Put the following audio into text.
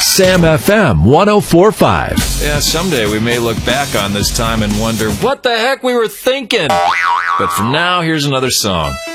Sam FM 104.5. Yeah, someday we may look back on this time and wonder what the heck we were thinking. But for now, here's another song.